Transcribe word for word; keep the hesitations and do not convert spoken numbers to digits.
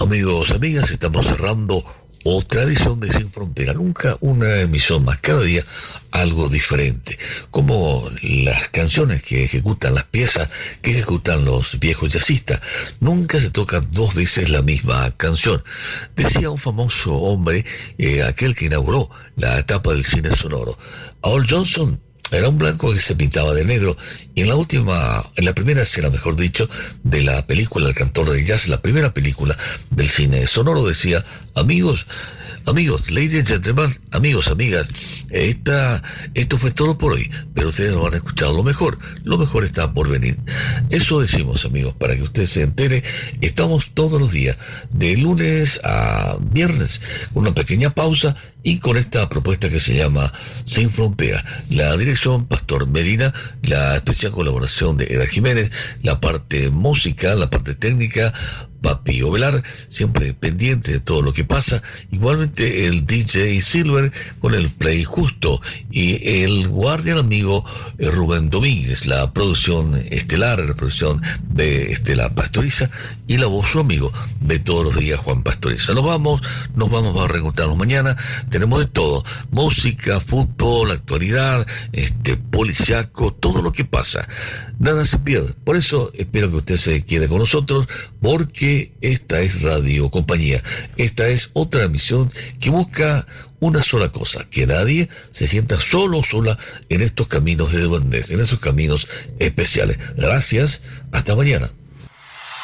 Amigos, amigas, estamos cerrando otra edición de Sin Frontera. Nunca una emisión más, cada día algo diferente. Como las canciones que ejecutan, las piezas que ejecutan los viejos jazzistas. Nunca se toca dos veces la misma canción. Decía un famoso hombre, eh, aquel que inauguró la etapa del cine sonoro. Al Johnson era un blanco que se pintaba de negro, y en la última, en la primera escena, mejor dicho, de la película El Cantor de Jazz, la primera película del cine sonoro, decía: amigos, amigos, ladies and gentlemen, amigos, amigas, esta, esto fue todo por hoy, pero ustedes no han escuchado lo mejor, lo mejor está por venir. Eso decimos, amigos, para que usted se entere. Estamos todos los días, de lunes a viernes, con una pequeña pausa, y con esta propuesta que se llama Sin Frontera. La dirección, Pastor Medina, la especial colaboración de Era Jiménez, la parte música, la parte técnica, Papi Ovelar, siempre pendiente de todo lo que pasa. Igualmente el D J Silver con el play justo, y el guardián amigo eh, Rubén Domínguez, la producción estelar, la producción de Estela Pastoriza, y la voz su amigo de todos los días, Juan Pastoriza. Nos vamos, nos vamos a reencontrarnos mañana. Tenemos de todo: música, fútbol, actualidad, este policiaco, todo lo que pasa. Nada se pierde. Por eso espero que usted se quede con nosotros, porque esta es Radio Compañía. Esta es otra emisión que busca una sola cosa: que nadie se sienta solo o sola en estos caminos de duendez, en estos caminos especiales. Gracias, hasta mañana.